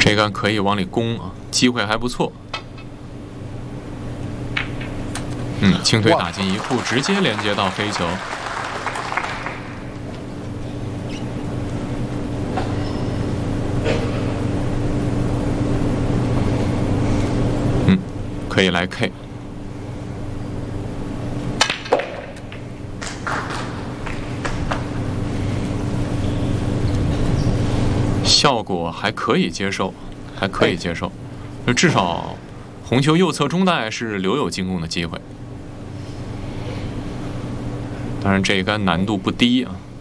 这杆可以往里攻啊，机会还不错。轻腿打进一库，直接连接到飞球。可以来 K。效果还可以接受，还可以接受，至少红球右侧中带是留有进攻的机会。当然，这一杆难度不低啊。